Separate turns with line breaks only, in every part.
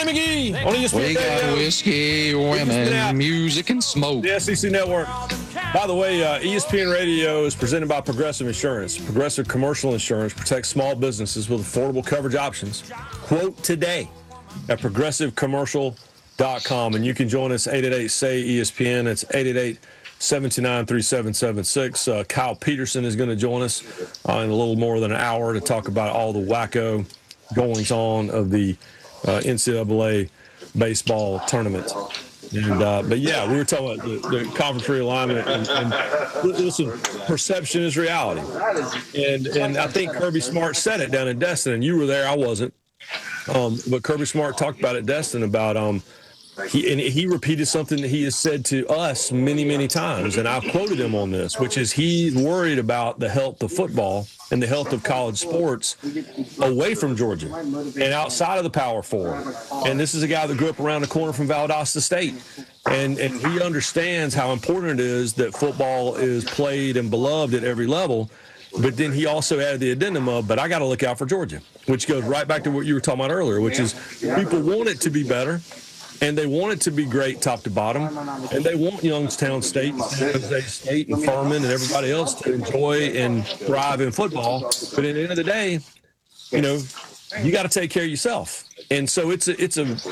Kenny McGee on ESPN.
We got whiskey, women, music, and smoke.
The SEC Network. By the way, ESPN Radio is presented by Progressive Insurance. Progressive Commercial Insurance protects small businesses with affordable coverage options. Quote today at progressivecommercial.com. And you can join us 888-SAY-ESPN. It's 888-729-3776. Kyle Peterson is going to join us in a little more than an hour to talk about all the wacko goings-on of the NCAA baseball tournament. And but yeah, we were talking about the conference realignment, and listen, perception is reality. And I think Kirby Smart said it down in Destin, and you were there, I wasn't. But Kirby Smart talked about it, Destin, about he repeated something that he has said to us many, many times, and I quoted him on this, which is he's worried about the health of football and the health of college sports away from Georgia and outside of the Power Four. And this is a guy that grew up around the corner from Valdosta State, and he understands how important it is that football is played and beloved at every level. But then he also added the addendum of, but I got to look out for Georgia, which goes right back to what you were talking about earlier, which is people want it to be better. And they want it to be great top to bottom. And they want Youngstown State and San Jose State and Furman and everybody else to enjoy and thrive in football. But at the end of the day, you know, you got to take care of yourself. And so it's a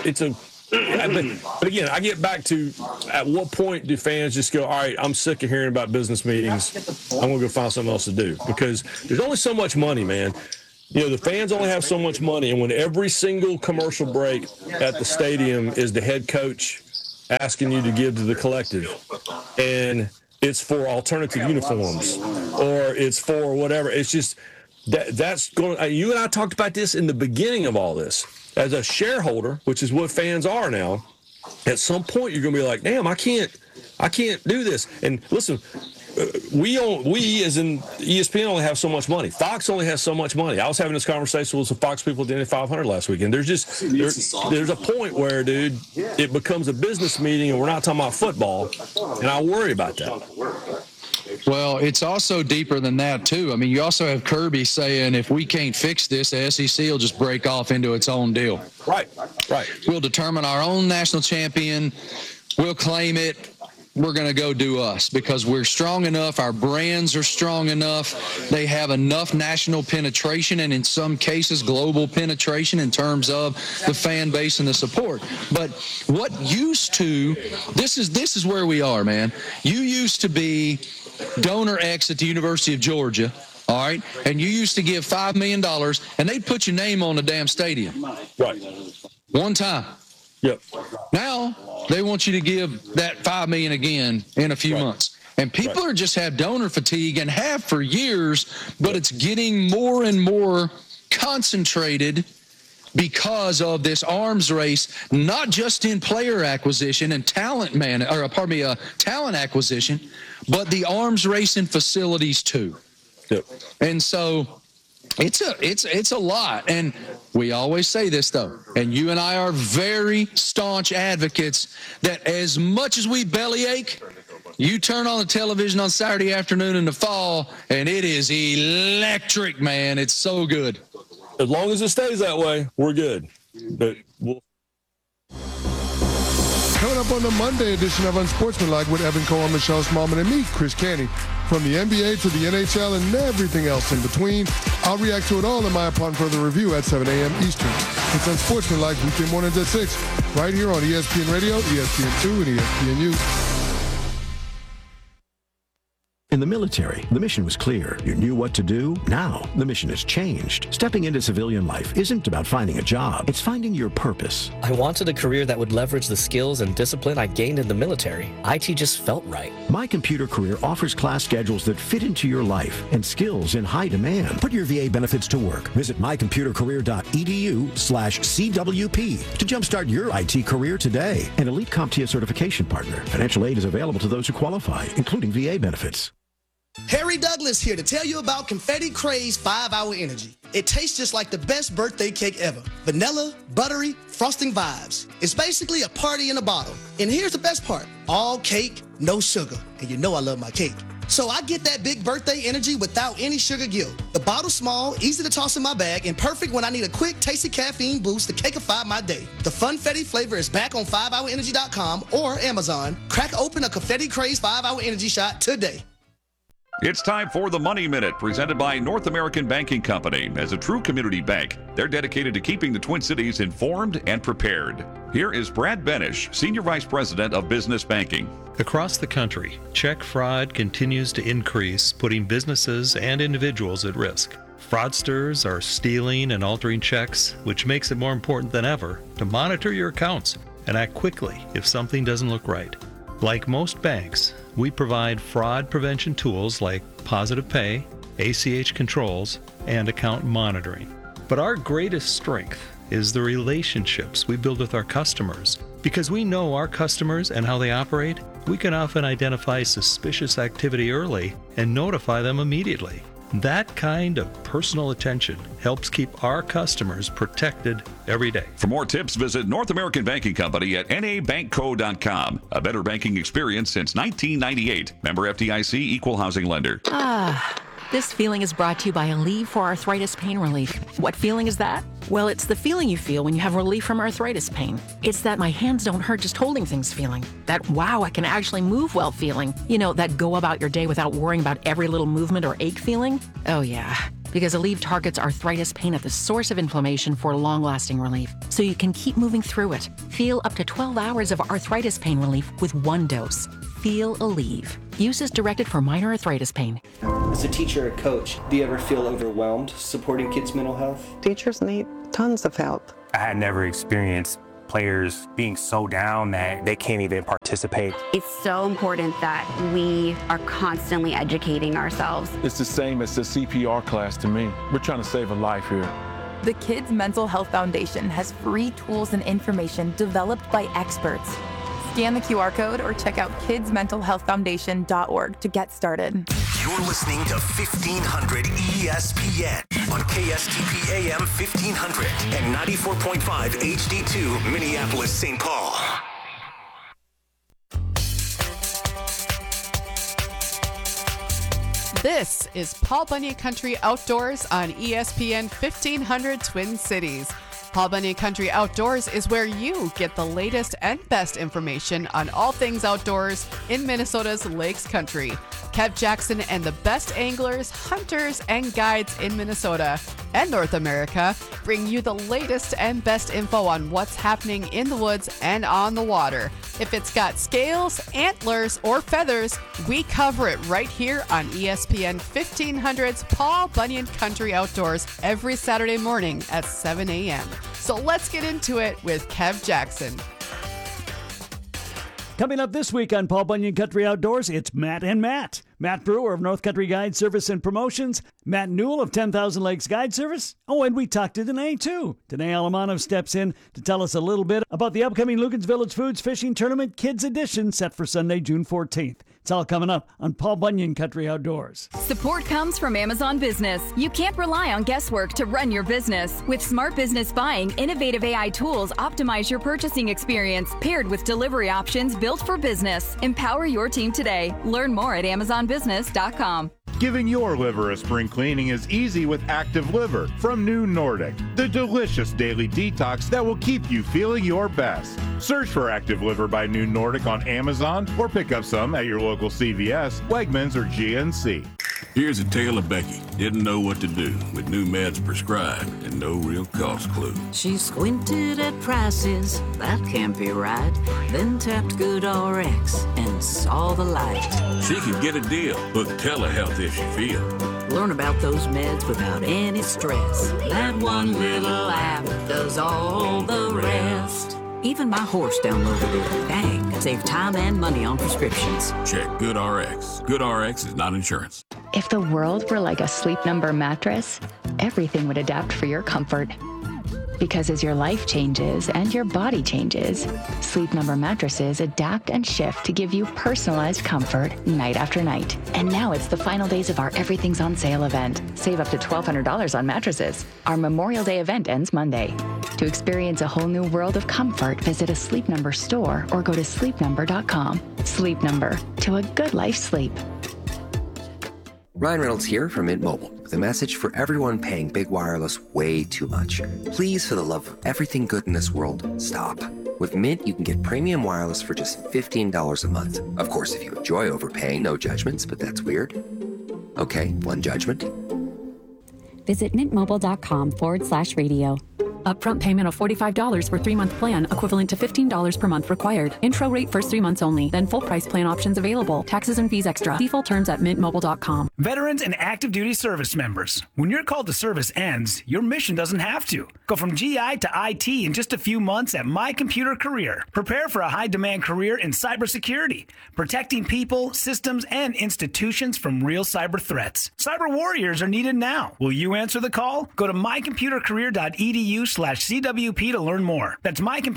but again, I get back to at what point do fans just go, all right, I'm sick of hearing about business meetings. I'm going to go find something else to do, because there's only so much money, man. You know, the fans only have so much money, and when every single commercial break at the stadium is the head coach asking you to give to the collective, and it's for alternative uniforms or it's for whatever, it's just that's going. You and I talked about this in the beginning of all this. As a shareholder, which is what fans are now, at some point you're going to be like, damn, I can't do this. And listen. We as in ESPN only have so much money. Fox only has so much money. I was having this conversation with some Fox people at the Indy 500 last weekend. There's a point where, dude, it becomes a business meeting and we're not talking about football, and I worry about that.
Well, it's also deeper than that, too. I mean, you also have Kirby saying if we can't fix this, the SEC will just break off into its own deal.
Right.
We'll determine our own national champion. We'll claim it. We're going to go do us because we're strong enough. Our brands are strong enough. They have enough national penetration and in some cases global penetration in terms of the fan base and the support. But what used to, this is where we are, man. You used to be donor X at the University of Georgia. All right. And you used to give $5 million and they'd put your name on the damn stadium.
Right.
One time.
Yep.
Now they want you to give that $5 million again in a few months. And people are just have donor fatigue and have for years, but it's getting more and more concentrated because of this arms race, not just in player acquisition and talent acquisition, but the arms race in facilities too.
Yep.
And so it's a lot. And we always say this, though, and you and I are very staunch advocates that as much as we bellyache, you turn on the television on Saturday afternoon in the fall, and it is electric, man. It's so good.
As long as it stays that way, we're good. But
Coming up on the Monday edition of Unsportsmanlike with Evan Cohen, Michelle Smallman, and me, Chris Canty. From the NBA to the NHL and everything else in between, I'll react to it all in my Upon Further Review at 7 a.m. Eastern. It's Unsportsmanlike weekday mornings at 6, right here on ESPN Radio, ESPN2, and ESPNU.
In the military, the mission was clear. You knew what to do. Now, the mission has changed. Stepping into civilian life isn't about finding a job. It's finding your purpose.
I wanted a career that would leverage the skills and discipline I gained in the military. IT just felt right.
My Computer Career offers class schedules that fit into your life and skills in high demand. Put your VA benefits to work. Visit mycomputercareer.edu/CWP to jumpstart your IT career today. An elite CompTIA certification partner. Financial aid is available to those who qualify, including VA benefits.
Harry Douglas here to tell you about Confetti Craze 5-Hour Energy. It tastes just like the best birthday cake ever. Vanilla, buttery, frosting vibes. It's basically a party in a bottle. And here's the best part. All cake, no sugar. And you know I love my cake. So I get that big birthday energy without any sugar guilt. The bottle's small, easy to toss in my bag, and perfect when I need a quick, tasty caffeine boost to cake-ify my day. The Funfetti flavor is back on 5hourenergy.com or Amazon. Crack open a Confetti Craze 5-Hour Energy shot today.
It's time for the Money Minute, presented by North American Banking Company. As a true community bank, they're dedicated to keeping the Twin Cities informed and prepared. Here is Brad Benish, Senior Vice President of Business Banking.
Across the country, check fraud continues to increase, putting businesses and individuals at risk. Fraudsters are stealing and altering checks, which makes it more important than ever to monitor your accounts and act quickly if something doesn't look right. Like most banks, we provide fraud prevention tools like Positive Pay, ACH controls, and account monitoring. But our greatest strength is the relationships we build with our customers. Because we know our customers and how they operate, we can often identify suspicious activity early and notify them immediately. That kind of personal attention helps keep our customers protected every day.
For more tips, visit North American Banking Company at nabankco.com. A better banking experience since 1998. Member FDIC, Equal Housing Lender.
This feeling is brought to you by Aleve for arthritis pain relief. What feeling is that? Well, it's the feeling you feel when you have relief from arthritis pain. It's that my hands don't hurt just holding things feeling. That wow, I can actually move well feeling. You know, that go about your day without worrying about every little movement or ache feeling. Oh yeah, because Aleve targets arthritis pain at the source of inflammation for long-lasting relief, so you can keep moving through it. Feel up to 12 hours of arthritis pain relief with one dose. Feel Aleve. Use is directed for minor arthritis pain.
As a teacher or coach, do you ever feel overwhelmed supporting kids' mental health?
Teachers need tons of help.
I had never experienced players being so down that they can't even participate.
It's so important that we are constantly educating ourselves.
It's the same as the CPR class to me. We're trying to save a life here.
The Kids Mental Health Foundation has free tools and information developed by experts. Scan the QR code or check out kidsmentalhealthfoundation.org to get started.
You're listening to 1500 ESPN on KSTP AM 1500 and 94.5 HD2 Minneapolis, St. Paul.
This is Paul Bunyan Country Outdoors on ESPN 1500 Twin Cities. Paul Bunyan Country Outdoors is where you get the latest and best information on all things outdoors in Minnesota's Lakes Country. Kev Jackson and the best anglers, hunters, and guides in Minnesota and North America bring you the latest and best info on what's happening in the woods and on the water. If it's got scales, antlers, or feathers, we cover it right here on ESPN 1500's Paul Bunyan Country Outdoors every Saturday morning at 7 a.m. So let's get into it with Kev Jackson.
Coming up this week on Paul Bunyan Country Outdoors, it's Matt and Matt. Matt Brewer of North Country Guide Service and Promotions. Matt Newell of 10,000 Lakes Guide Service. Oh, and we talked to Danae, too. Danae Alamanov steps in to tell us a little bit about the upcoming Lugan's Village Foods Fishing Tournament Kids Edition set for Sunday, June 14th. It's all coming up on Paul Bunyan Country Outdoors.
Support comes from Amazon Business. You can't rely on guesswork to run your business. With Smart Business Buying, innovative AI tools optimize your purchasing experience, paired with delivery options built for business. Empower your team today. Learn more at AmazonBusiness.com.
Giving your liver a spring cleaning is easy with Active Liver from New Nordic, the delicious daily detox that will keep you feeling your best. Search for Active Liver by New Nordic on Amazon or pick up some at your local CVS, Wegmans, or GNC.
Here's a tale of Becky. Didn't know what to do with new meds prescribed and no real cost clue.
She squinted at prices, that can't be right. Then tapped GoodRx and saw the light.
She could get a deal, book telehealth if she feel.
Learn about those meds without any stress. That one little app does all the rest. Even my horse downloaded it. Dang, save time and money on prescriptions.
Check GoodRx. GoodRx is not insurance.
If the world were like a Sleep Number mattress, everything would adapt for your comfort. Because as your life changes and your body changes, Sleep Number mattresses adapt and shift to give you personalized comfort night after night. And now it's the final days of our Everything's on Sale event. Save up to $1,200 on mattresses. Our Memorial Day event ends Monday. To experience a whole new world of comfort, visit a Sleep Number store or go to sleepnumber.com. Sleep Number, to a good life sleep.
Ryan Reynolds here from Mint Mobile with a message for everyone paying big wireless way too much. Please, for the love of everything good in this world, stop. With Mint, you can get premium wireless for just $15 a month. Of course, if you enjoy overpaying, no judgments, but that's weird. Okay, one judgment.
Visit mintmobile.com/radio.
Upfront payment of $45 for 3-month plan, equivalent to $15 per month required. Intro rate first 3 months only, then full price plan options available. Taxes and fees extra. See full terms at mintmobile.com.
Veterans and active duty service members, when your call to service ends, your mission doesn't have to. Go from GI to IT in just a few months at My Computer Career. Prepare for a high-demand career in cybersecurity, protecting people, systems, and institutions from real cyber threats. Cyber warriors are needed now. Will you answer the call? Go to mycomputercareer.edu/CWP to learn more. That's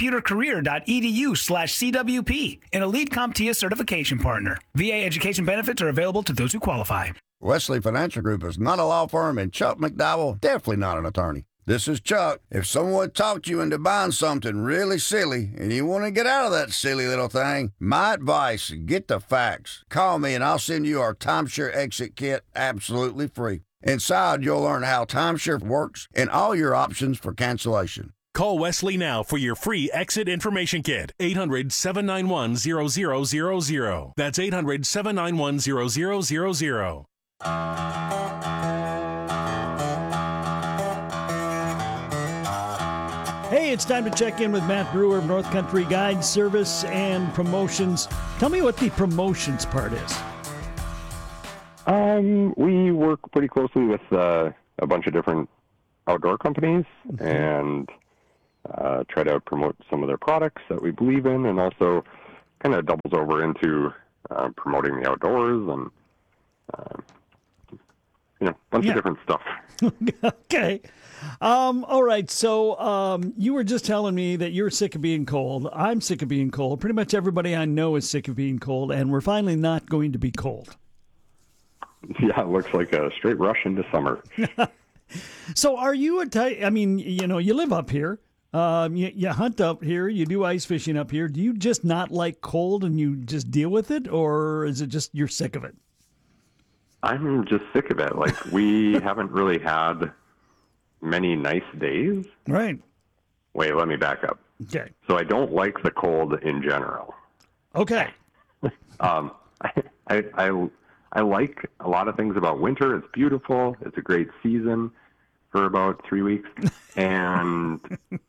mycomputercareer.edu/CWP, an elite CompTIA certification partner. VA education benefits are available to those who qualify.
Wesley Financial Group is not a law firm, and Chuck McDowell definitely not an attorney. This is Chuck. If someone talked you into buying something really silly and you want to get out of that silly little thing, my advice, get the facts. Call me and I'll send you our timeshare exit kit absolutely free. Inside, you'll learn how timeshare works and all your options for cancellation.
Call Wesley now for your free exit information kit. 800-791-0000. That's 800-791-0000.
Hey, it's time to check in with Matt Brewer of North Country Guide Service and Promotions. Tell me what the promotions part is.
We work pretty closely with a bunch of different outdoor companies and try to promote some of their products that we believe in, and also kind of doubles over into promoting the outdoors and a bunch of different stuff.
Okay. All right. So you were just telling me that you're sick of being cold. I'm sick of being cold. Pretty much everybody I know is sick of being cold, and we're finally not going to be cold.
Yeah, it looks like a straight rush into summer.
So are you I mean, you live up here. You hunt up here. You do ice fishing up here. Do you just not like cold and you just deal with it, or is it just you're sick of it?
I'm just sick of it. Like, we haven't really had many nice days.
Right.
Wait, let me back up.
Okay.
So I don't like the cold in general.
Okay.
I like a lot of things about winter. It's beautiful. It's a great season for about 3 weeks. And,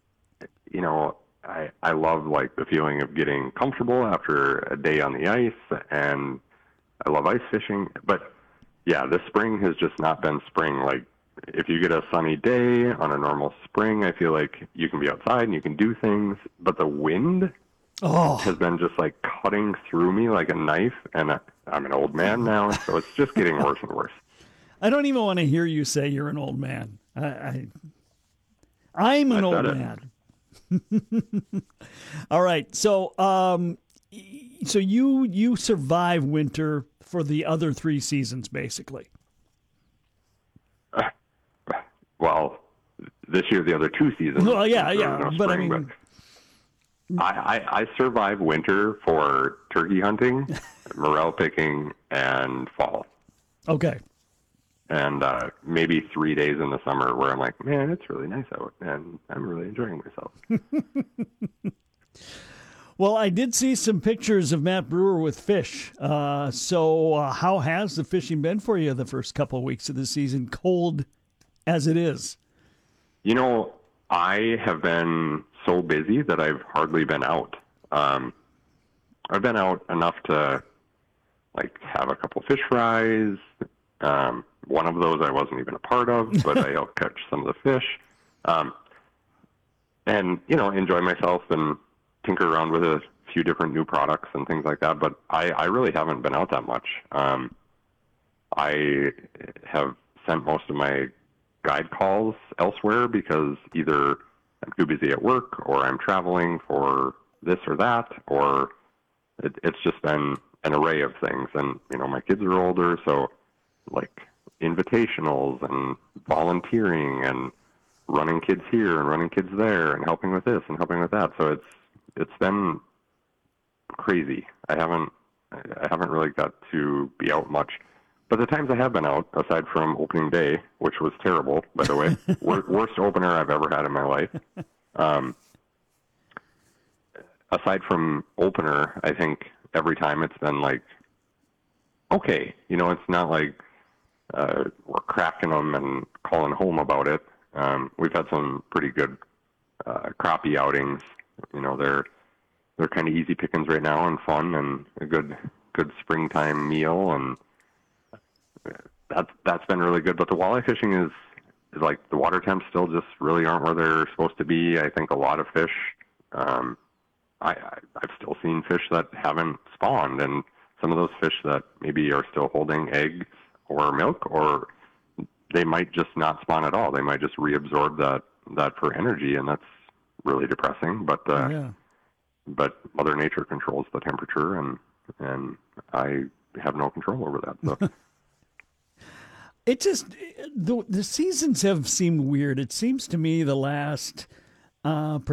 I love, like, the feeling of getting comfortable after a day on the ice. And I love ice fishing. But, yeah, this spring has just not been spring. Like, if you get a sunny day on a normal spring, I feel like you can be outside and you can do things. But the wind has been just, like, cutting through me like a knife. And I'm an old man now, so it's just getting worse and worse.
I don't even want to hear you say you're an old man. I'm an old man. All right. So you survive winter for the other 3 seasons, basically.
Well, this year the other 2 seasons.
Well, yeah.
No
But
spring,
I mean,
I survive winter for turkey hunting, morel picking, and fall.
Okay.
And maybe 3 days in the summer where I'm like, man, it's really nice out, and I'm really enjoying myself.
Well, I did see some pictures of Matt Brewer with fish. So how has the fishing been for you the first couple of weeks of the season, cold as it is?
I have been so busy that I've hardly been out. I've been out enough to, like, have a couple fish fries. One of those I wasn't even a part of, but I helped catch some of the fish. And, enjoy myself and tinker around with a few different new products and things like that. But I really haven't been out that much. I have sent most of my guide calls elsewhere because either I'm too busy at work or I'm traveling for this or that, or it's just been an array of things. And, my kids are older, so, like, invitationals and volunteering and running kids here and running kids there and helping with this and helping with that. So it's been crazy. I haven't really got to be out much. But the times I have been out, aside from opening day, which was terrible, by the way, worst opener I've ever had in my life. Aside from opener, I think every time it's been like, okay, it's not like we're cracking them and calling home about it. We've had some pretty good crappie outings. They're kind of easy pickings right now and fun and a good springtime meal, and that's been really good. But the walleye fishing is like the water temps still just really aren't where they're supposed to be. I think a lot of fish. I've still seen fish that haven't spawned, and some of those fish that maybe are still holding eggs or milk, or they might just not spawn at all. They might just reabsorb that for energy, and that's really depressing. But but Mother Nature controls the temperature, and I have no control over that. So.
It just the seasons have seemed weird. It seems to me the last 5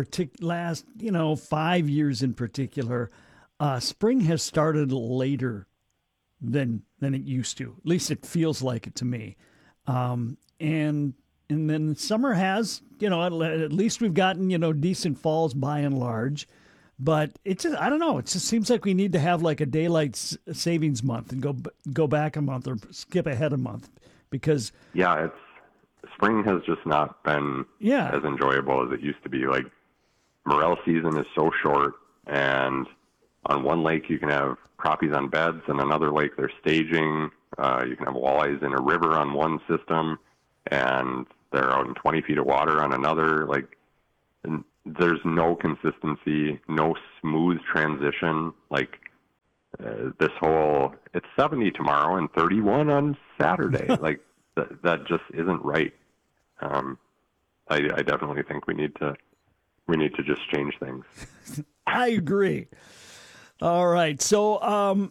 years in particular, spring has started later than it used to. At least it feels like it to me. And then summer has, at least we've gotten, decent falls by and large. But it just, I don't know. It just seems like we need to have like a daylight savings month and go back a month or skip ahead a month because
spring has just not been as enjoyable as it used to be. Like morel season is so short, and on one lake you can have crappies on beds, and another lake they're staging. You can have walleyes in a river on one system, and they're out in 20 feet of water on another. And there's no consistency, no smooth transition. Like this whole, it's 70 tomorrow and 31 on Saturday. Like that just isn't right. I definitely think we need to just change things.
I agree. All right. So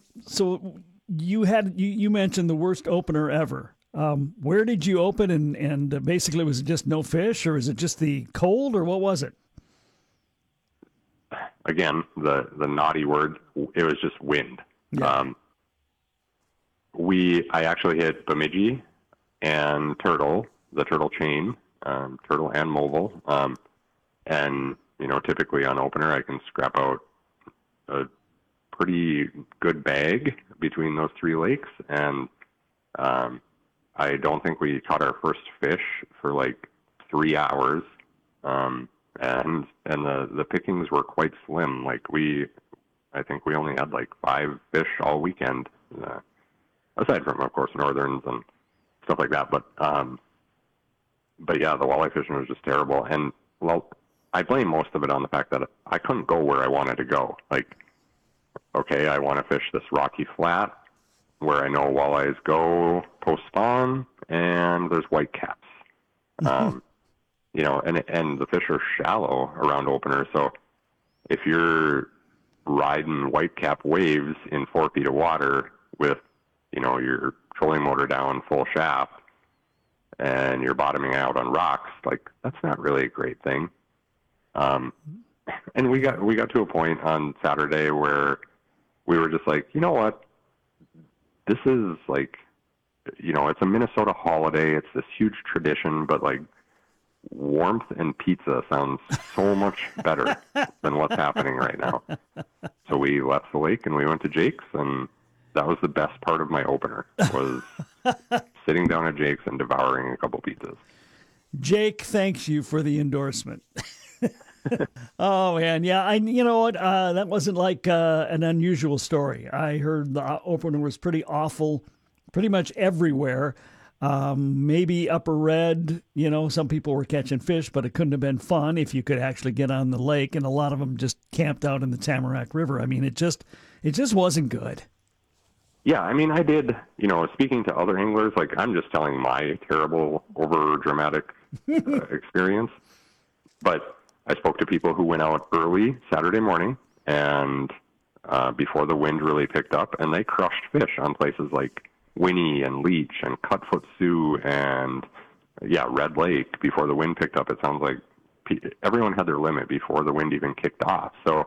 you mentioned the worst opener ever. Where did you open, and basically was it just no fish, or is it just the cold, or what was it?
Again, the naughty word, it was just wind. Yeah. I actually hit bemidji and turtle, the turtle chain, turtle and mobile. And, typically on opener, I can scrap out a pretty good bag between those three lakes. And I don't think we caught our first fish for like 3 hours. And the pickings were quite slim. Like I think we only had like 5 fish all weekend, aside from, of course, northerns and stuff like that. But yeah, the walleye fishing was just terrible. And well, I blame most of it on the fact that I couldn't go where I wanted to go. Like, okay, I want to fish this rocky flat where I know walleyes go post-spawn, and there's whitecaps. And the fish are shallow around opener. So if you're riding whitecap waves in 4 feet of water with, your trolling motor down full shaft and you're bottoming out on rocks, like that's not really a great thing. And we got to a point on Saturday where we were just like, you know what? This is like, it's a Minnesota holiday. It's this huge tradition, but like warmth and pizza sounds so much better than what's happening right now. So we left the lake and we went to Jake's, and that was the best part of my opener, was sitting down at Jake's and devouring a couple pizzas.
Jake, thanks you for the endorsement. Oh man, yeah. You know what? That wasn't like an unusual story. I heard the opener was pretty awful, pretty much everywhere. Maybe Upper Red, some people were catching fish, but it couldn't have been fun if you could actually get on the lake. And a lot of them just camped out in the Tamarack River. I mean, it just wasn't good.
Yeah, I mean, I did, speaking to other anglers, like I'm just telling my terrible, over-dramatic experience. But I spoke to people who went out early Saturday morning and before the wind really picked up, and they crushed fish on places like Winnie and Leech and Cutfoot Sioux and, Red Lake before the wind picked up. It sounds like everyone had their limit before the wind even kicked off. So,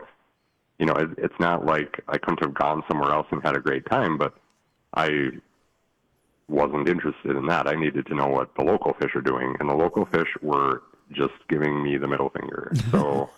it's not like I couldn't have gone somewhere else and had a great time, but I wasn't interested in that. I needed to know what the local fish are doing, and the local fish were just giving me the middle finger. So,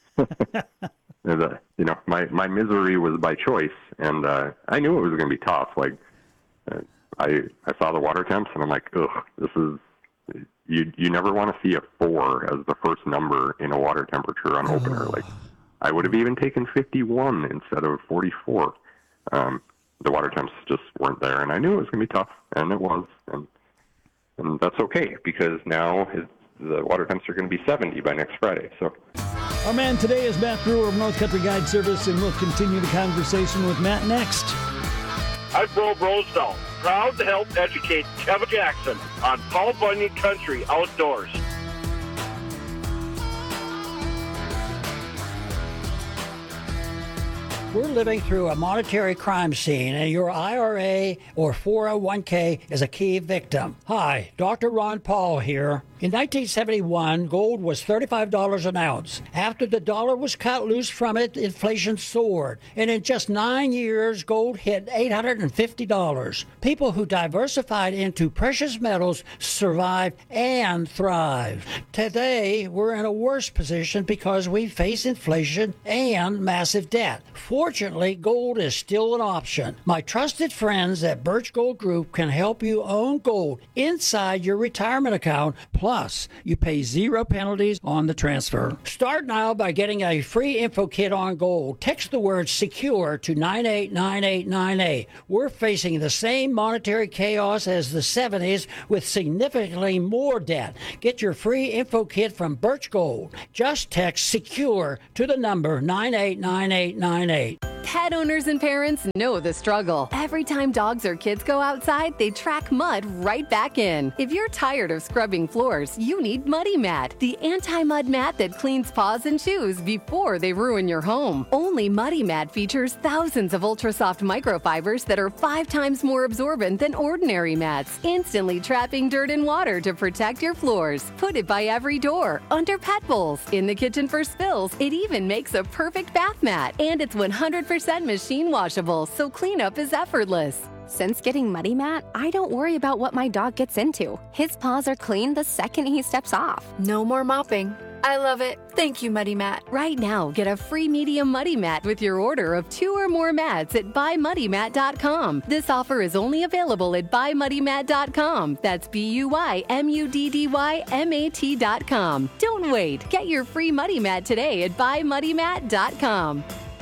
my misery was by choice, and I knew it was going to be tough. Like, I saw the water temps, and I'm like, ugh, this is. You never want to see a 4 as the first number in a water temperature on opener. Like, I would have even taken 51 instead of 44. The water temps just weren't there, and I knew it was going to be tough, and it was, and that's okay, because now the water temps are going to be 70 by next Friday. So,
our man today is Matt Brewer of North Country Guide Service, and we'll continue the conversation with Matt next.
I'm Bo Brosdahl, proud to help educate Kevin Jackson on Paul Bunyan Country Outdoors.
We're living through a monetary crime scene, and your IRA or 401k is a key victim. Hi, Dr. Ron Paul here. In 1971, gold was $35 an ounce. After the dollar was cut loose from it, inflation soared. And in just 9 years, gold hit $850. People who diversified into precious metals survived and thrived. Today, we're in a worse position because we face inflation and massive debt. Fortunately, gold is still an option. My trusted friends at Birch Gold Group can help you own gold inside your retirement account. Plus, you pay 0 penalties on the transfer. Start now by getting a free info kit on gold. Text the word SECURE to 989898. We're facing the same monetary chaos as the 70s with significantly more debt. Get your free info kit from Birch Gold. Just text SECURE to the number 989898.
Pet owners and parents know the struggle. Every time dogs or kids go outside, they track mud right back in. If you're tired of scrubbing floors, you need Muddy Mat, the anti-mud mat that cleans paws and shoes before they ruin your home. Only Muddy Mat features thousands of ultra-soft microfibers that are 5 times more absorbent than ordinary mats, instantly trapping dirt and water to protect your floors. Put it by every door, under pet bowls, in the kitchen for spills. It even makes a perfect bath mat, and it's 100% machine washable, so cleanup is effortless.
Since getting Muddy Mat, I don't worry about what my dog gets into. His paws are clean the second he steps off.
No more mopping. I love it. Thank you, Muddy Mat. Right now, get a free medium Muddy Mat with your order of 2 or more mats at buymuddymat.com. This offer is only available at buymuddymat.com. That's BUYMUDDYMAT.com. Don't wait. Get your free Muddy Mat today at buymuddymat.com.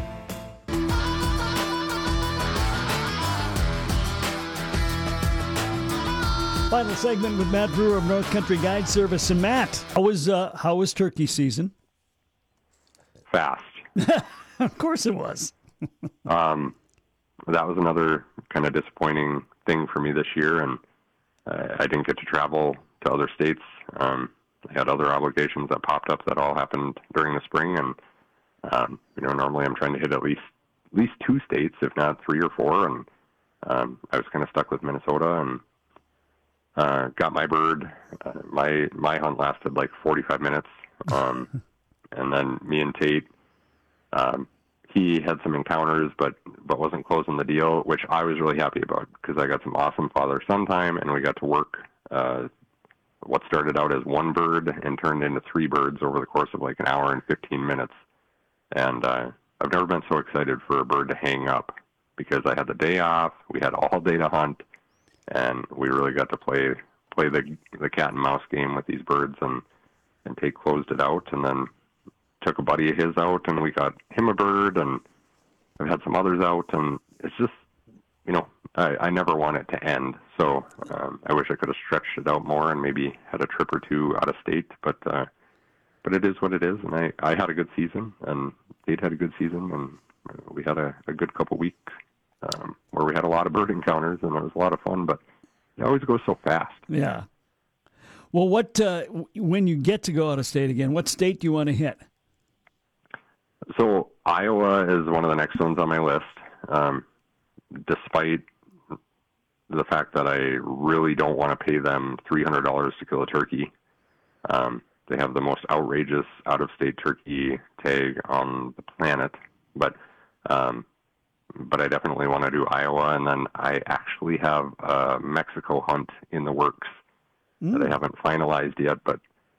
Final segment with Matt Brewer of North Country Guide Service. And Matt, how was turkey season?
Fast.
Of course it was.
That was another kind of disappointing thing for me this year, and I didn't get to travel to other states. I had other obligations that popped up that all happened during the spring, and normally I'm trying to hit at least 2 states, if not 3 or 4, and I was kind of stuck with Minnesota and got my bird. My hunt lasted like 45 minutes, and then me and Tate, he had some encounters, but wasn't closing the deal, which I was really happy about because I got some awesome father-son time, and we got to work what started out as 1 bird and turned into 3 birds over the course of like an hour and 15 minutes. And I've never been so excited for a bird to hang up because I had the day off. We had all day to hunt. And we really got to play the cat and mouse game with these birds, and Tate closed it out, and then took a buddy of his out, and we got him a bird, and I've had some others out, and it's just, I never want it to end. So I wish I could have stretched it out more and maybe had a trip or 2 out of state, but it is what it is, and I had a good season, and Tate had a good season, and we had a good couple weeks. Where we had a lot of bird encounters, and it was a lot of fun, but it always goes so fast.
Yeah. Well, when you get to go out of state again, what state do you want to hit?
So Iowa is one of the next ones on my list, despite the fact that I really don't want to pay them $300 to kill a turkey. They have the most outrageous out-of-state turkey tag on the planet, but but I definitely want to do Iowa, and then I actually have a Mexico hunt in the works that I haven't finalized yet, but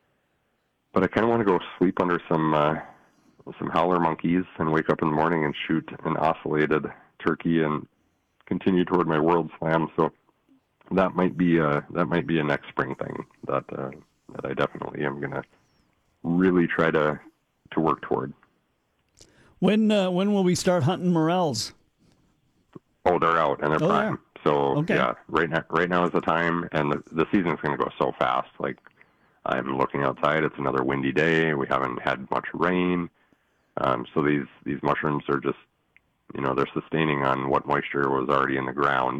I kind of want to go sleep under some howler monkeys and wake up in the morning and shoot an ocellated turkey and continue toward my World Slam. So that might be a next spring thing that I definitely am going to really try to work toward.
When will we start hunting morels?
Oh, they're out and they're prime. So
okay.
Yeah, right now is the time, and the season's going to go so fast. Like, I'm looking outside; it's another windy day. We haven't had much rain, so these mushrooms are just, they're sustaining on what moisture was already in the ground.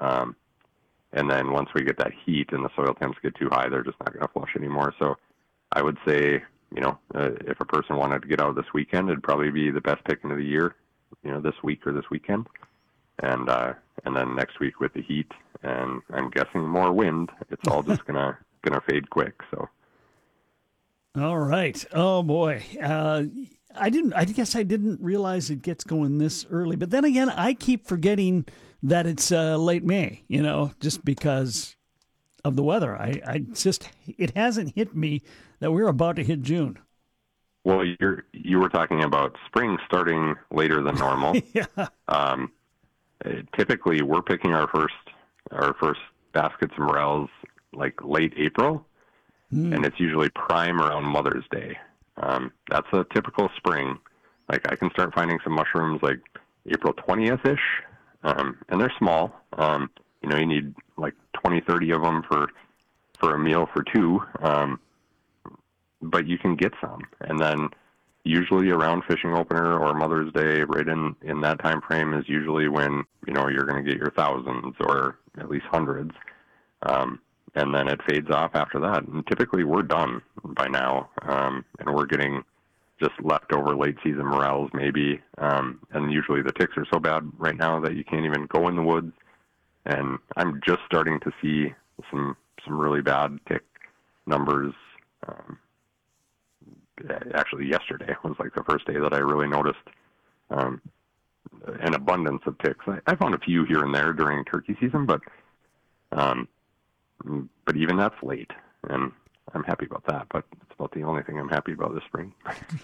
And then once we get that heat and the soil temps get too high, they're just not going to flush anymore. So I would say, if a person wanted to get out this weekend, it'd probably be the best picking of the year, this week or this weekend. And then next week with the heat and I'm guessing more wind, it's all just gonna fade quick. So.
All right. Oh boy. I guess I didn't realize it gets going this early. But then again, I keep forgetting that it's late May, just because of the weather. It hasn't hit me that we're about to hit June.
Well, you were talking about spring starting later than normal.
Yeah.
Typically, we're picking our first baskets of morels like late April, and it's usually prime around Mother's Day. That's a typical spring. Like, I can start finding some mushrooms like April 20th-ish, and they're small. You need like 20, 30 of them for a meal for two, but you can get some. And then usually around fishing opener or Mother's Day, right in that time frame is usually when, you're going to get your thousands or at least hundreds. And then it fades off after that. And typically we're done by now, and we're getting just leftover late season morels maybe. And usually the ticks are so bad right now that you can't even go in the woods. And I'm just starting to see some really bad tick numbers. Actually, yesterday was like the first day that I really noticed an abundance of ticks. I found a few here and there during turkey season, but even that's late, and I'm happy about that. But it's about the only thing I'm happy about this spring.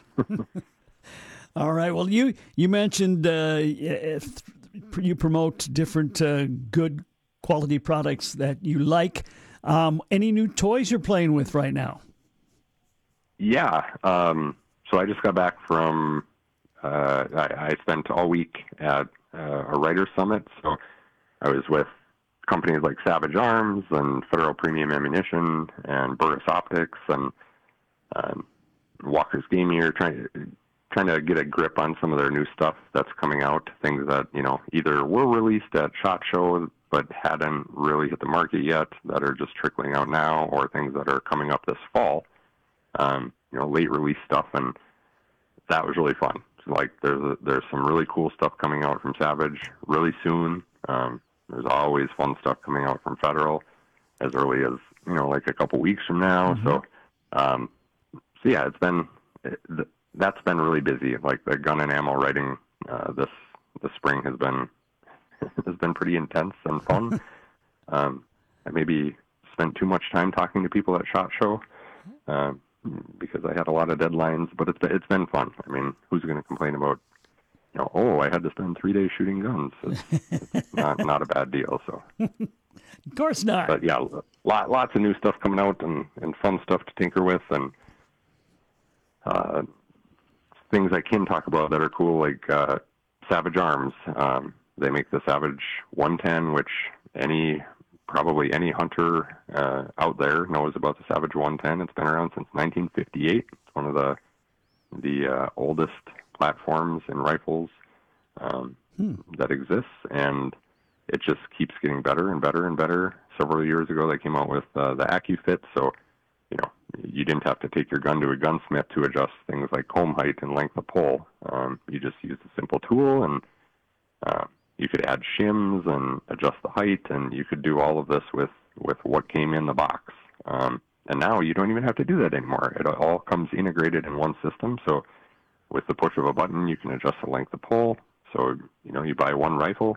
All right. Well, you mentioned you promote different good quality products that you like. Any new toys you're playing with right now?
Yeah. So I just got back from, I spent all week at a writer's summit. So I was with companies like Savage Arms and Federal Premium Ammunition and Burris Optics and Walker's Game Gear, trying to get a grip on some of their new stuff that's coming out, things that, either were released at SHOT Show but hadn't really hit the market yet, that are just trickling out now, or things that are coming up this fall. Late release stuff, and that was really fun. So, like, there's some really cool stuff coming out from Savage really soon. There's always fun stuff coming out from Federal as early as, like a couple weeks from now. Mm-hmm. So yeah, that's been really busy. Like, the gun and ammo writing this spring has been pretty intense and fun. I maybe spent too much time talking to people at SHOT Show. Because I had a lot of deadlines, but it's been fun. I mean, who's going to complain about, I had to spend 3 days shooting guns? It's not a bad deal. So,
of course not.
But yeah, lots of new stuff coming out and fun stuff to tinker with, and things I can talk about that are cool, like Savage Arms. They make the Savage 110, which probably any hunter out there knows about the Savage 110. It's been around since 1958. It's one of the oldest platforms in rifles that exists, and it just keeps getting better and better and better. Several years ago, they came out with the AccuFit, so you didn't have to take your gun to a gunsmith to adjust things like comb height and length of pull. You just used a simple tool, and you could add shims and adjust the height, and you could do all of this with what came in the box. And now you don't even have to do that anymore. It all comes integrated in one system. So with the push of a button, you can adjust the length of pull, So, you buy one rifle,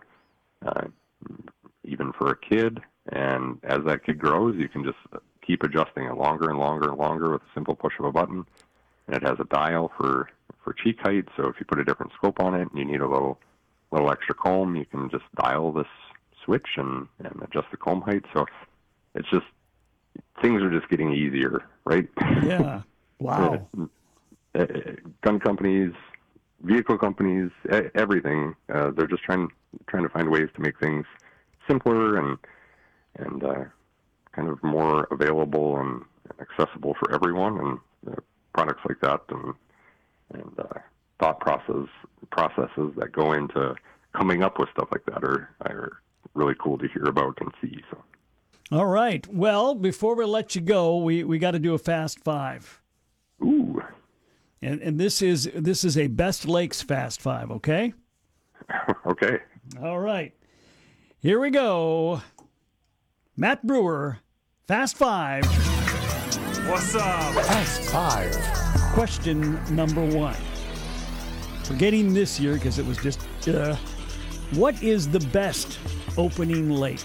even for a kid, and as that kid grows, you can just keep adjusting it longer and longer and longer with a simple push of a button. And it has a dial for cheek height, so if you put a different scope on it and you need a little extra comb, you can just dial this switch and adjust the comb height. So it's just, things are just getting easier, right?
Yeah. Wow.
Gun companies, vehicle companies, everything, they're just trying to find ways to make things simpler and kind of more available and accessible for everyone. And products like that and thought processes that go into coming up with stuff like that are really cool to hear about and see. So.
All right. Well, before we let you go, we got to do a Fast Five.
Ooh.
And this is a Best Lakes Fast Five. Okay.
Okay.
All right. Here we go. Matt Brewer, Fast Five.
What's up?
Fast Five. Question number 1. Forgetting this year because it was just, what is the best opening lake?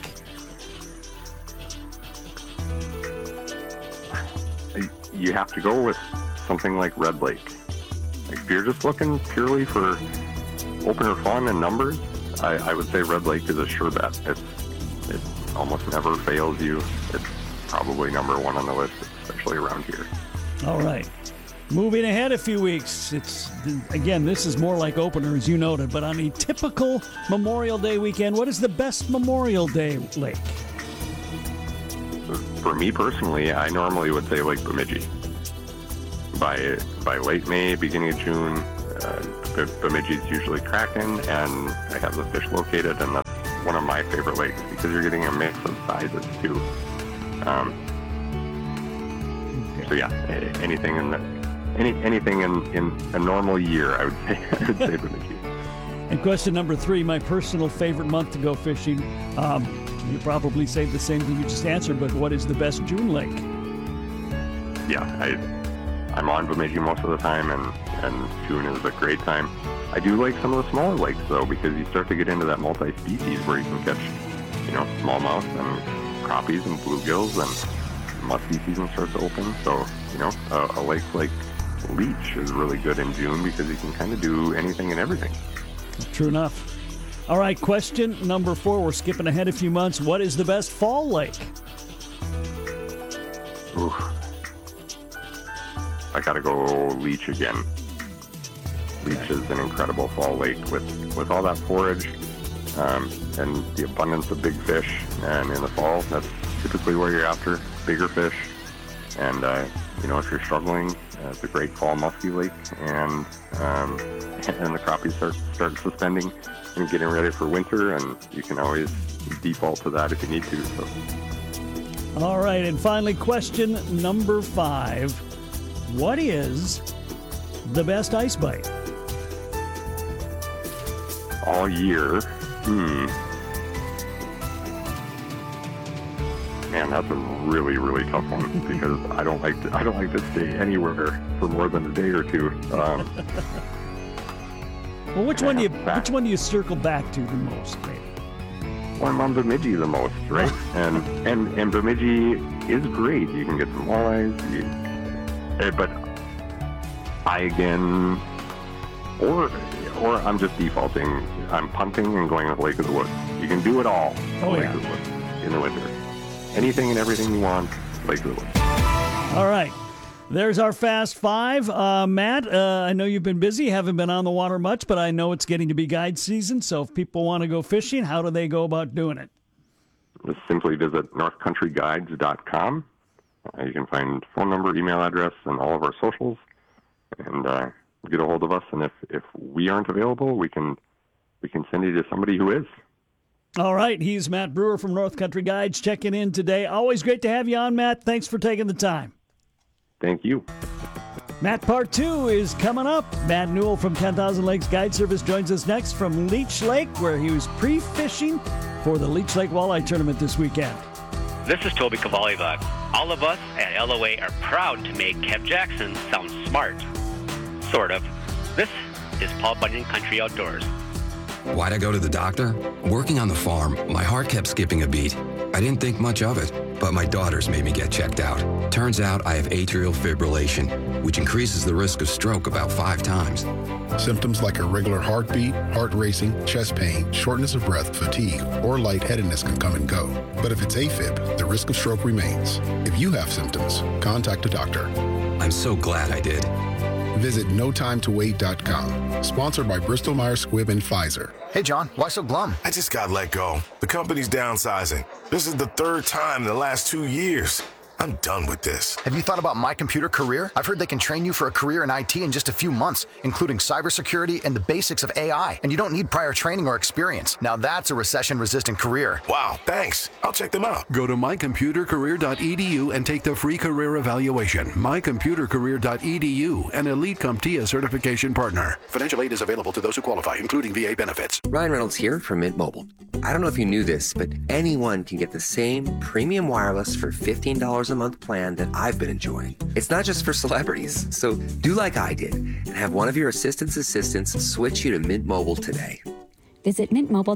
You have to go with something like Red Lake. Like, if you're just looking purely for opener fun and numbers, I would say Red Lake is a sure bet. It almost never fails you. It's probably number 1 on the list, especially around here.
All right. Moving ahead a few weeks, again, this is more like opener, as you noted, but on a typical Memorial Day weekend, what is the best Memorial Day lake?
For me personally, I normally would say Lake Bemidji. By late May, beginning of June, Bemidji is usually cracking, and I have the fish located, and that's one of my favorite lakes because you're getting a mix of sizes too. So yeah, anything in a normal year, I would say Bemidji.
And question number 3, my personal favorite month to go fishing. You probably say the same thing you just answered, but what is the best June lake?
Yeah, I'm on Bemidji most of the time, and June is a great time. I do like some of the smaller lakes, though, because you start to get into that multi-species where you can catch, smallmouth and crappies and bluegills, and muskie season starts to open. So, a lake like Leech is really good in June because you can kind of do anything and everything.
True enough. All right, question number 4. We're skipping ahead a few months. What is the best fall lake?
Ooh. I gotta go Leech again. Leech is an incredible fall lake with all that forage and the abundance of big fish. And in the fall, that's typically where you're after, bigger fish. And, if you're struggling, it's a great fall muskie lake. And the crappies start suspending and getting ready for winter. And you can always default to that if you need to. So.
All right, and finally, question number 5. What is the best ice bite?
All year? Man, that's a really, really tough one because I don't like to stay anywhere for more than a day or two.
Well, which one do you circle back to the most, maybe?
Well, I'm on Bemidji the most, right? and Bemidji is great. You can get some walleyes, but or I'm just defaulting. I'm punting and going to Lake of the Woods. You can do it all. Lake of the Woods in the winter. Anything and everything you want, Lake of the Woods.
All right. There's our Fast Five. Matt, I know you've been busy, haven't been on the water much, but I know it's getting to be guide season. So if people want to go fishing, how do they go about doing it?
Just simply visit northcountryguides.com. You can find phone number, email address, and all of our socials, and get a hold of us. And if we aren't available, we can send you to somebody who is.
All right. He's Matt Brewer from North Country Guides checking in today. Always great to have you on, Matt. Thanks for taking the time.
Thank you.
Matt, part 2 is coming up. Matt Newell from 10,000 Lakes Guide Service joins us next from Leech Lake, where he was pre-fishing for the Leech Lake Walleye Tournament this weekend.
This is Toby Cavalli-Bug. All of us at LOA are proud to make Kev Jackson sound smart. Sort of. This is Paul Bunyan Country Outdoors.
Why'd I go to the doctor? Working on the farm, my heart kept skipping a beat. I didn't think much of it, but my daughters made me get checked out. Turns out I have atrial fibrillation, which increases the risk of stroke about 5 times.
Symptoms like irregular heartbeat, heart racing, chest pain, shortness of breath, fatigue, or lightheadedness can come and go. But if it's AFib, the risk of stroke remains. If you have symptoms, contact a doctor.
I'm so glad I did.
Visit NoTimeToWait.com. Sponsored by Bristol Myers Squibb and Pfizer.
Hey, John, why so glum?
I just got let go. The company's downsizing. This is the 3rd time in the last 2 years. I'm done with this.
Have you thought about My Computer Career? I've heard they can train you for a career in IT in just a few months, including cybersecurity and the basics of AI. And you don't need prior training or experience. Now that's a recession-resistant career.
Wow, thanks. I'll check them out.
Go to mycomputercareer.edu and take the free career evaluation. Mycomputercareer.edu, an Elite CompTIA certification partner. Financial aid is available to those who qualify, including VA benefits.
Ryan Reynolds here from Mint Mobile. I don't know if you knew this, but anyone can get the same premium wireless for $15 a month plan that I've been enjoying. It's not just for celebrities, so do like I did and have one of your assistants switch you to Mint Mobile today.
Visit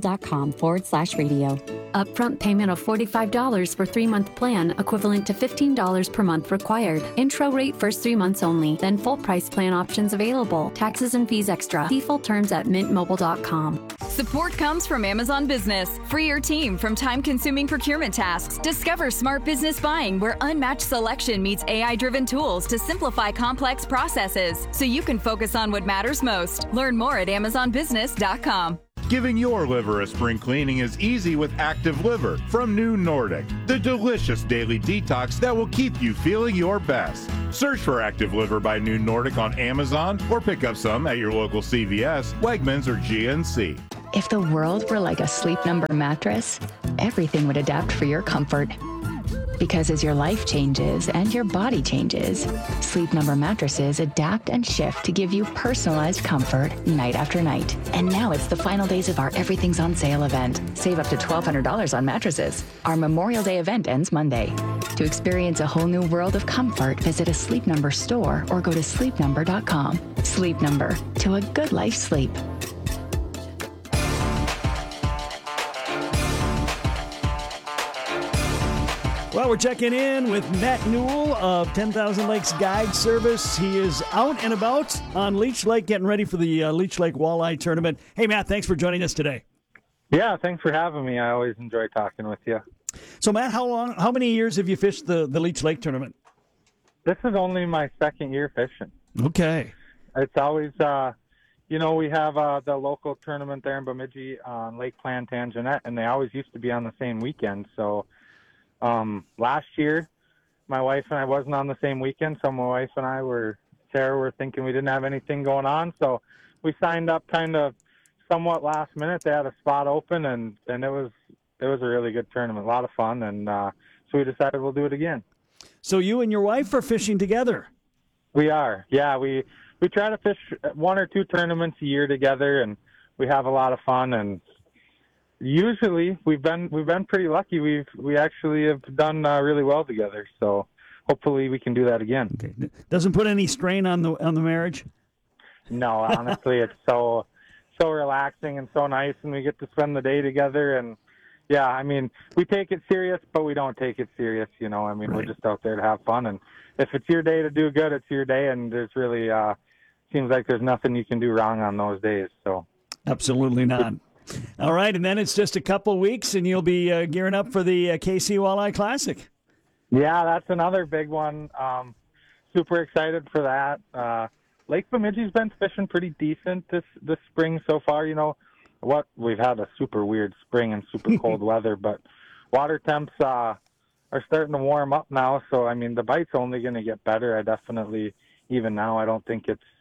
mintmobile.com/radio.
Upfront payment of $45 for 3-month plan, equivalent to $15 per month required. Intro rate first 3 months only, then full price plan options available. Taxes and fees extra. See full terms at mintmobile.com.
Support comes from Amazon Business. Free your team from time-consuming procurement tasks. Discover smart business buying where unmatched selection meets AI-driven tools to simplify complex processes so you can focus on what matters most. Learn more at amazonbusiness.com.
Giving your liver a spring cleaning is easy with Active Liver from New Nordic, the delicious daily detox that will keep you feeling your best. Search for Active Liver by New Nordic on Amazon or pick up some at your local CVS, Wegmans, or GNC.
If the world were like a Sleep Number mattress, everything would adapt for your comfort. Because as your life changes and your body changes, Sleep Number mattresses adapt and shift to give you personalized comfort night after night. And now it's the final days of our Everything's on Sale event. Save up to $1,200 on mattresses. Our Memorial Day event ends Monday. To experience a whole new world of comfort, visit a Sleep Number store or go to sleepnumber.com. Sleep Number, to a good life sleep.
Well, we're checking in with Matt Newell of 10,000 Lakes Guide Service. He is out and about on Leech Lake, getting ready for the Leech Lake Walleye Tournament. Hey, Matt, thanks for joining us today.
Yeah, thanks for having me. I always enjoy talking with you.
So, Matt, how many years have you fished the Leech Lake Tournament?
This is only my 2nd year fishing.
Okay.
It's always, we have the local tournament there in Bemidji on Lake Plantagenet, and they always used to be on the same weekend, so... last year, my wife and I wasn't on the same weekend, so my wife and Sarah were thinking we didn't have anything going on, so we signed up kind of somewhat last minute. They had a spot open, and it was a really good tournament, a lot of fun, and so we decided we'll do it again.
So you and your wife are fishing together?
We are, yeah. We try to fish 1 or 2 tournaments a year together, and we have a lot of fun, and usually we've been pretty lucky. We actually have done really well together. So hopefully we can do that again.
Okay. Doesn't put any strain on the marriage?
No, honestly, it's so relaxing and so nice, and we get to spend the day together. And yeah, I mean, we take it serious, but we don't take it serious. Right. We're just out there to have fun. And if it's your day to do good, it's your day. And there's really seems like there's nothing you can do wrong on those days. So
absolutely not. All right, and then it's just a couple weeks, and you'll be gearing up for the KC Walleye Classic.
Yeah, that's another big one. Super excited for that. Lake Bemidji's been fishing pretty decent this spring so far. We've had a super weird spring and super cold weather, but water temps are starting to warm up now. So, the bite's only going to get better. I definitely, even now, I don't think it's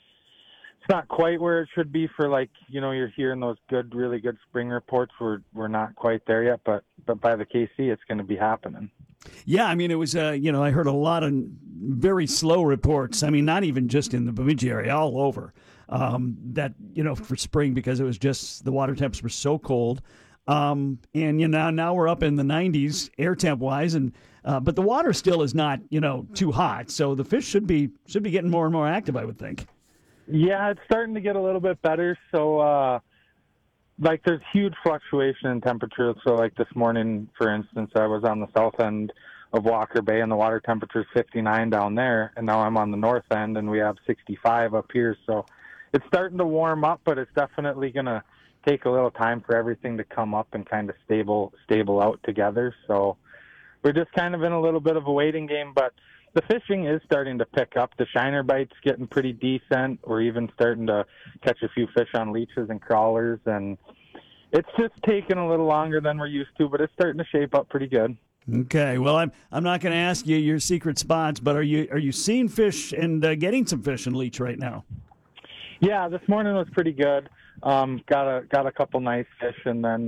not quite where it should be for, you're hearing those really good spring reports. We're not quite there yet, but by the KC, it's going to be happening.
Yeah, it was, I heard a lot of very slow reports. Not even just in the Bemidji area, all over, that, for spring, because it was just, the water temps were so cold. And, now we're up in the 90s air temp wise, and, but the water still is not, too hot. So the fish should be getting more and more active, I would think.
Yeah, it's starting to get a little bit better. So like there's huge fluctuation in temperature. So like this morning, for instance, I was on the south end of Walker Bay and the water temperature is 59 down there, and now I'm on the north end and we have 65 up here. So it's starting to warm up, but it's definitely going to take a little time for everything to come up and kind of stable out together. So we're just kind of in a little bit of a waiting game, but the fishing is starting to pick up. The shiner bite's getting pretty decent. We're even starting to catch a few fish on leeches and crawlers, and it's just taking a little longer than we're used to, but it's starting to shape up pretty good.
Okay, well, I'm not going to ask you your secret spots, but are you seeing fish and getting some fish in Leech right now?
Yeah, this morning was pretty good. Got a couple nice fish, and then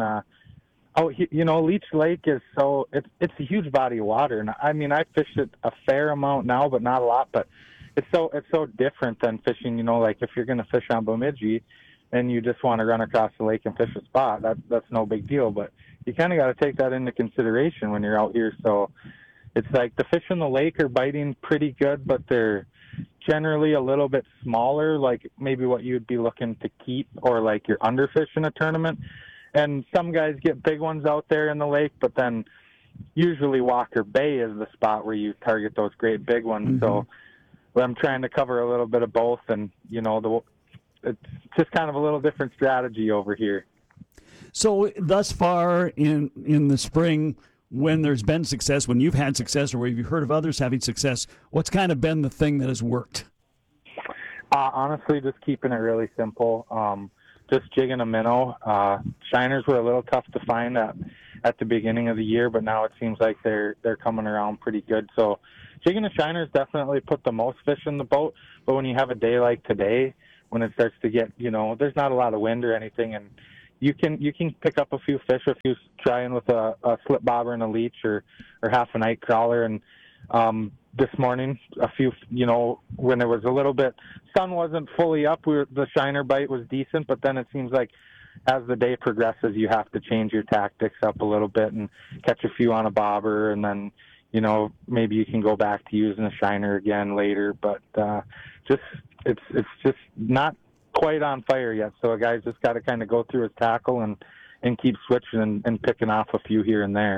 Leech Lake is it's a huge body of water, and I mean I fished it a fair amount now, but not a lot. But it's so different than fishing. Like if you're going to fish on Bemidji, and you just want to run across the lake and fish a spot, that's no big deal. But you kind of got to take that into consideration when you're out here. So it's like the fish in the lake are biting pretty good, but they're generally a little bit smaller, like maybe what you'd be looking to keep, or like you're underfish in a tournament. And some guys get big ones out there in the lake, but then usually Walker Bay is the spot where you target those great big ones. Mm-hmm. So I'm trying to cover a little bit of both, and it's just kind of a little different strategy over here.
So thus far in the spring, when there's been success, when you've had success, or where you've heard of others having success, what's kind of been the thing that has worked?
Honestly, just keeping it really simple. Just jigging a minnow. Shiners were a little tough to find at the beginning of the year, but now it seems like they're coming around pretty good. So jigging a shiners definitely put the most fish in the boat, but when you have a day like today, when it starts to get, there's not a lot of wind or anything, and you can pick up a few fish if you're trying with a slip bobber and a leech or half a night crawler. And this morning, a few, when it was a little bit, sun wasn't fully up, the shiner bite was decent, but then it seems like as the day progresses, you have to change your tactics up a little bit and catch a few on a bobber, and then, maybe you can go back to using a shiner again later. But it's just not quite on fire yet, so a guy's just got to kind of go through his tackle and keep switching and picking off a few here and there.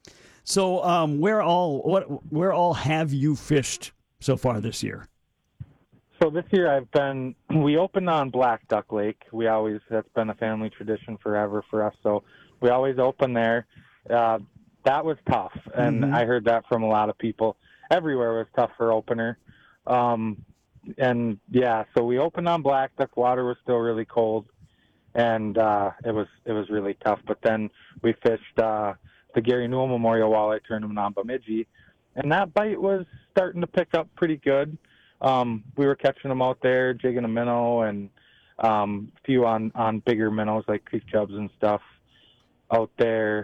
So where all have you fished so far this year?
So this year we opened on Black Duck Lake. That's been a family tradition forever for us, so we always open there. That was tough, and I heard that from a lot of people. Everywhere was tough for opener. And yeah, so we opened on Black Duck. Water was still really cold, and it was really tough. But then we fished the Gary Newell Memorial Walleye Tournament on Bemidji, and that bite was starting to pick up pretty good. We were catching them out there, jigging a minnow, and a few on bigger minnows like creek chubs and stuff out there,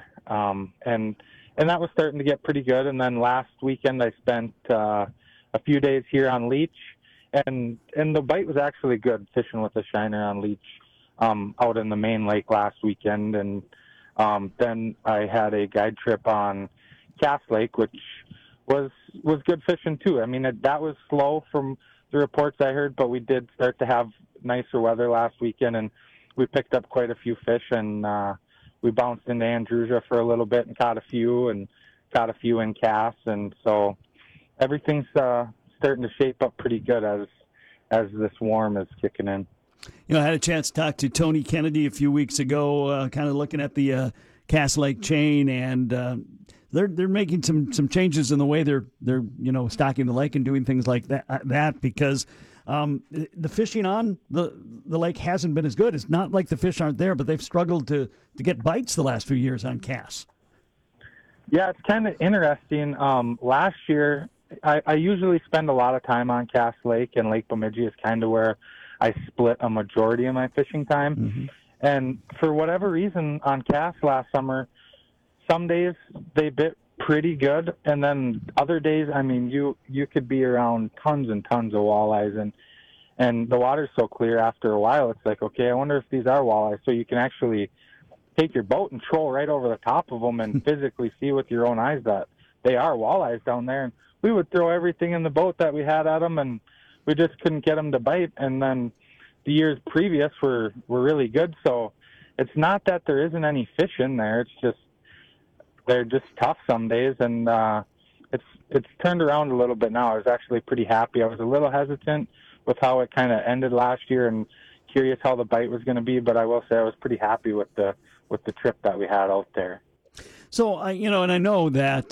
and that was starting to get pretty good. And then last weekend I spent a few days here on Leech. And the bite was actually good, fishing with a shiner on Leech out in the main lake last weekend. And then I had a guide trip on Cass Lake, which was good fishing too. I mean, that was slow from the reports I heard, but we did start to have nicer weather last weekend, and we picked up quite a few fish. And we bounced into Andrusia for a little bit and caught a few in Cass. And so everything's starting to shape up pretty good as this warm is kicking in.
I had a chance to talk to Tony Kennedy a few weeks ago, kind of looking at the Cass Lake chain, and they're making some changes in the way they're stocking the lake and doing things like that because the fishing on the lake hasn't been as good. It's not like the fish aren't there, but they've struggled to get bites the last few years on Cass.
Yeah, it's kind of interesting. Last year, I usually spend a lot of time on Cass Lake, and Lake Bemidji is kind of where I split a majority of my fishing time. Mm-hmm. And for whatever reason, on Cass last summer, some days they bit pretty good, and then other days, I mean, you could be around tons and tons of walleyes, and the water's so clear after a while, it's like, okay, I wonder if these are walleyes. So you can actually take your boat and troll right over the top of them and physically see with your own eyes that they are walleyes down there. And we would throw everything in the boat that we had at them, and we just couldn't get them to bite. And then the years previous were really good. So it's not that there isn't any fish in there. It's just they're just tough some days, and it's turned around a little bit now. I was actually pretty happy. I was a little hesitant with how it kind of ended last year, and curious how the bite was going to be. But I will say I was pretty happy with the trip that we had out there.
So and I know that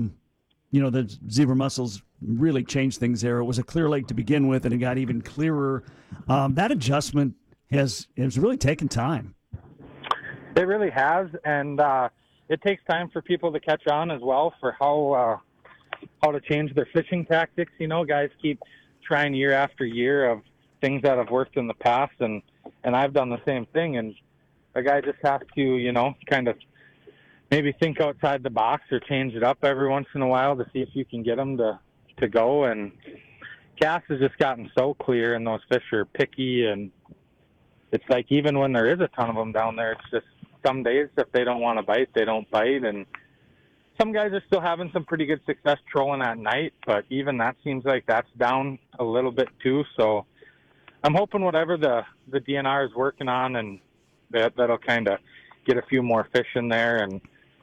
the zebra mussels really changed things there. It was a clear lake to begin with, and it got even clearer. That adjustment has really taken time.
It really has, and it takes time for people to catch on as well for how to change their fishing tactics. Guys keep trying year after year of things that have worked in the past, and I've done the same thing. And a guy just has to, kind of maybe think outside the box or change it up every once in a while to see if you can get them to go. And Cass has just gotten so clear, and those fish are picky, and it's like even when there is a ton of them down there, it's just some days if they don't want to bite, they don't bite. And some guys are still having some pretty good success trolling at night, but even that seems like that's down a little bit too. So I'm hoping whatever the DNR is working on, and that'll kind of get a few more fish in there and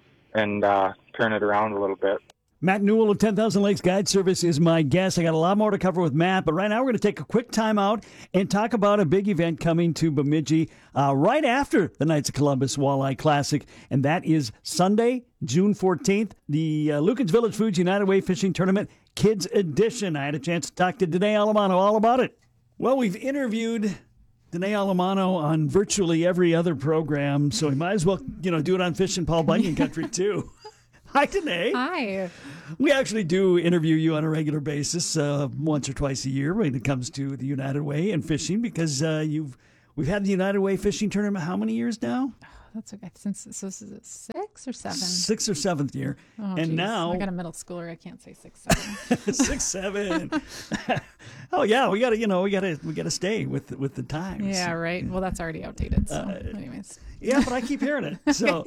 turn it around a little bit.
Matt Newell of 10,000 Lakes Guide Service is my guest. I got a lot more to cover with Matt, but right now we're going to take a quick time out and talk about a big event coming to Bemidji right after the Knights of Columbus Walleye Classic, and that is Sunday, June 14th, the Lucan's Village Foods United Way Fishing Tournament Kids Edition. I had a chance to talk to Danae Alamano all about it. Well, we've interviewed Danae Alamano on virtually every other program, so we might as well, do it on Fishing Paul Bunyan Country too. Hi, Danae.
Hi.
We actually do interview you on a regular basis, once or twice a year when it comes to the United Way and fishing, because we've had the United Way fishing tournament how many years now?
That's okay. Since so is it 6 or 7?
6th or 7th year.
Oh,
and
geez.
now
I got a middle schooler. I can't say 6, 7.
6, 7. Oh yeah, we gotta stay with the times.
Yeah, right. Well, that's already outdated. So, anyways.
Yeah, but I keep hearing it. So,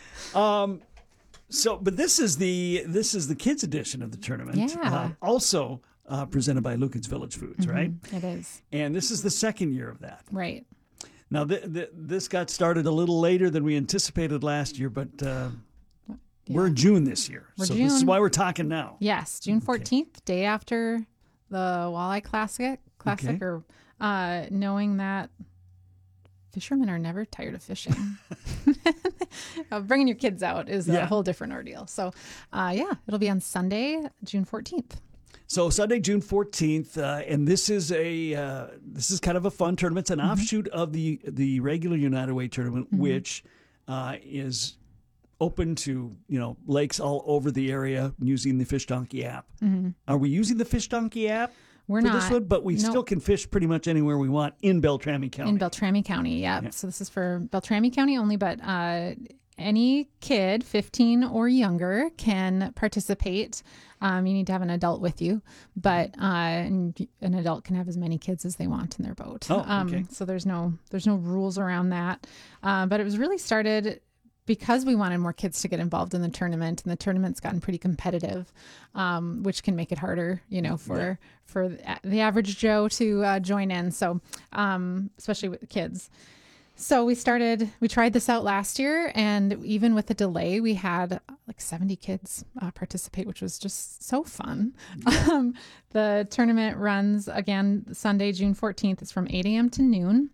but this is the kids edition of the tournament.
Yeah.
Also presented by Lucan's Village Foods, right?
It is.
And this is the second year of that.
Right.
Now, this got started a little later than we anticipated last year, but we're in June this year. This is why we're talking now.
Yes, June 14th, day after the Walleye Classic, or knowing that fishermen are never tired of fishing. Bringing your kids out is a whole different ordeal. So, it'll be on Sunday, June 14th.
So Sunday, June 14th, and this is kind of a fun tournament. It's an offshoot of the regular United Way tournament, which is open to lakes all over the area using the Fish Donkey app. Are we using the Fish Donkey app?
We're
for
not.
This one, but we still can fish pretty much anywhere we want in Beltrami County.
In Beltrami County, yeah. So this is for Beltrami County only, but any kid 15 or younger can participate. You need to have an adult with you, but an adult can have as many kids as they want in their boat.
Oh, okay.
So there's no rules around that. But it was really started because we wanted more kids to get involved in the tournament, and the tournament's gotten pretty competitive, which can make it harder, for the average Joe to join in. So especially with kids. So we tried this out last year, and even with the delay, we had like 70 kids participate, which was just so fun. The tournament runs again Sunday, June 14th. It's from 8 a.m. to noon.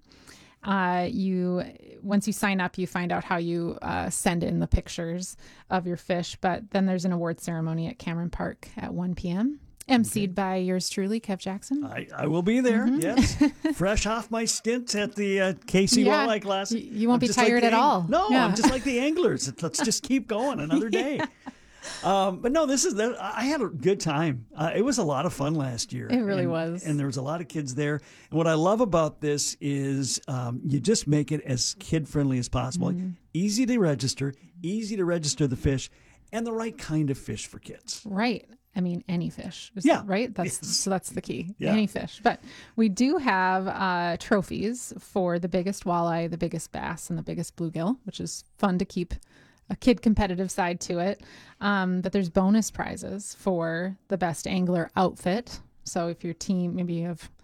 Once you sign up, you find out how you send in the pictures of your fish, but then there's an award ceremony at Cameron Park at 1 p.m. emceed by yours truly, Kev Jackson.
I will be there, yes. Fresh off my stint at the KC Walleye Classic.
You won't be tired at all.
No, I'm just like the anglers. Let's just keep going another day. But no, I had a good time. It was a lot of fun last year.
It really was.
And there was a lot of kids there. And what I love about this is you just make it as kid-friendly as possible. Easy to register the fish, and the right kind of fish for kids.
Right. I mean, any fish. Right? So that's the key.
Yeah.
Any fish. But we do have trophies for the biggest walleye, the biggest bass, and the biggest bluegill, which is fun to keep a kid competitive side to it. But there's bonus prizes for the best angler outfit. So if your team, maybe you have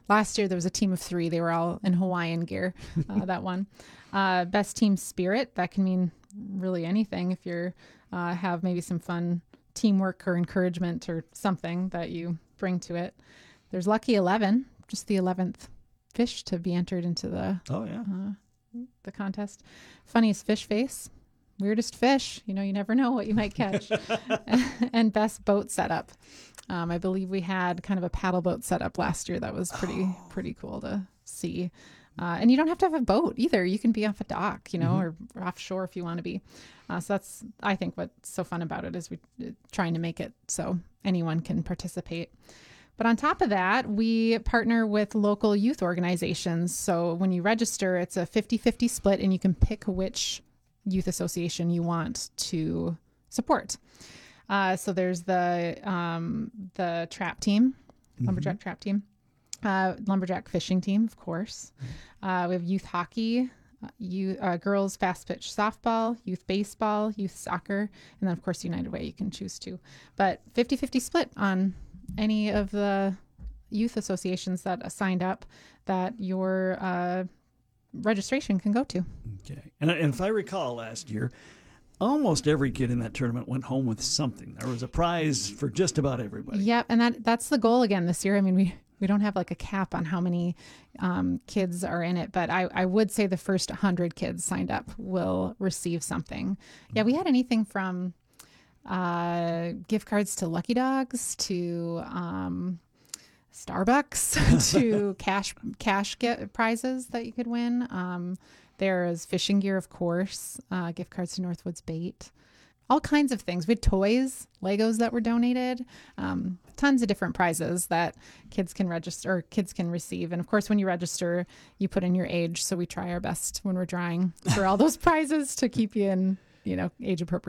Last year there was a team of 3. They were all in Hawaiian gear. That one. Best team spirit. That can mean really anything. If you're have maybe some fun teamwork or encouragement or something that you bring to it. There's Lucky 11, just the 11th fish to be entered into the the contest. Funniest fish face, weirdest fish. You never know what you might catch. And best boat setup. I believe we had kind of a paddle boat setup last year that was pretty cool to see. And you don't have to have a boat either. You can be off a dock, or offshore if you want to be. So that's, I think, what's so fun about it is we trying to make it so anyone can participate. But on top of that, we partner with local youth organizations. So when you register, it's a 50-50 split, and you can pick which youth association you want to support. So there's the trap team, lumberjack trap team. Lumberjack fishing team, of course. We have youth hockey, girls fast pitch softball, youth baseball, youth soccer, and then of course United Way you can choose to. But 50-50 split on any of the youth associations that signed up that your registration can go to.
Okay. And if I recall last year, almost every kid in that tournament went home with something. There was a prize for just about everybody.
Yeah, and that's the goal again this year. I mean, we don't have like a cap on how many kids are in it, but I would say the first 100 kids signed up will receive something. Yeah, we had anything from gift cards to Lucky Dogs to Starbucks to cash prizes that you could win. There is fishing gear, of course, gift cards to Northwoods Bait. All kinds of things. We had toys, Legos that were donated, tons of different prizes that kids can register or kids can receive. And of course, when you register, you put in your age. So we try our best when we're drawing for all those prizes to keep you in, age appropriate